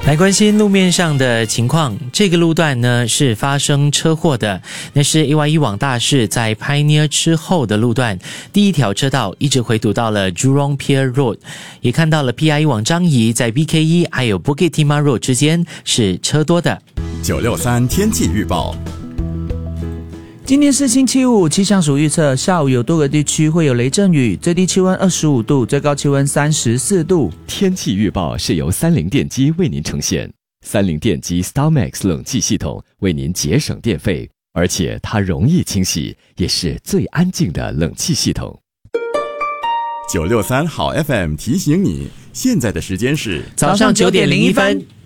来关心路面上的情况，这个路段呢是发生车祸的，那是 AYE 往大士在 Pioneer 之后的路段，第一条车道一直回堵到了 Jurong Pier Road， 也看到了 PIE 往樟宜在 BKE 还有 Bukit Timah Road 之间是车多的。 963天气预报。 今天是星期五，气象署预测下午有多个地区会有雷阵雨，最低气温25度，最高气温34度。 天气预报是由三菱电机为您呈现，三菱电机 StarMax 冷气系统为您节省电费，而且它容易清洗，也是最安静的冷气系统。 963好 FM 提醒你，现在的时间是早上9点01分。